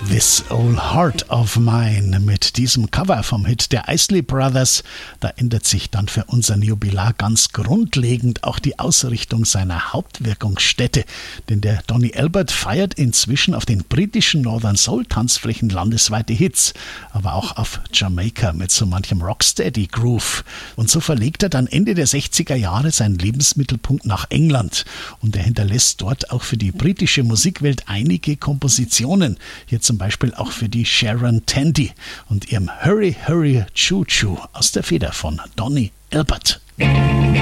This Old Heart of Mine mit diesem Cover vom Hit der Isley Brothers. Da ändert sich dann für unseren Jubilar ganz grundlegend auch die Ausrichtung seiner Hauptwirkungsstätte. Denn der Donny Elbert feiert inzwischen auf den britischen Northern Soul Tanzflächen landesweite Hits, aber auch auf Jamaika mit so manchem Rocksteady Groove. Und so verlegt er dann Ende der 60er Jahre seinen Lebensmittelpunkt nach England. Und er hinterlässt dort auch für die britische Musikwelt einige Kompositionen. Hier zum Beispiel auch für die Sharon Tandy und ihrem Hurry, Hurry, Choo Choo aus der Feder von Donny Elbert.